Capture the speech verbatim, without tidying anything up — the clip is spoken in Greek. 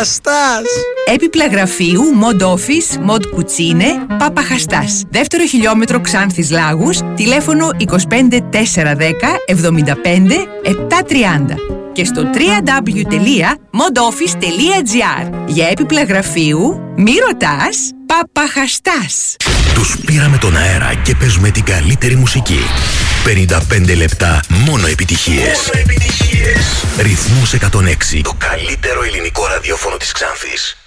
Χαστάς. Έπιπλα γραφείου, Mod Office, Mod Cucine, Πάπα Χαστάς. Δεύτερο χιλιόμετρο Ξάνθης Λάγους, τηλέφωνο είκοσι πέντε τετρακόσια δέκα εβδομήντα πέντε επτακόσια τριάντα και στο double-u double-u double-u τελεία mod office τελεία gr. Για έπιπλα γραφείου, μη ρωτάς, Πάπα Χαστάς. Τους πήραμε τον αέρα και παίζουμε την καλύτερη μουσική. πενήντα πέντε λεπτά μόνο επιτυχίες. Μόνο επιτυχίες. Ρυθμός εκατόν έξι. Το καλύτερο ελληνικό ραδιόφωνο της Ξάνθης.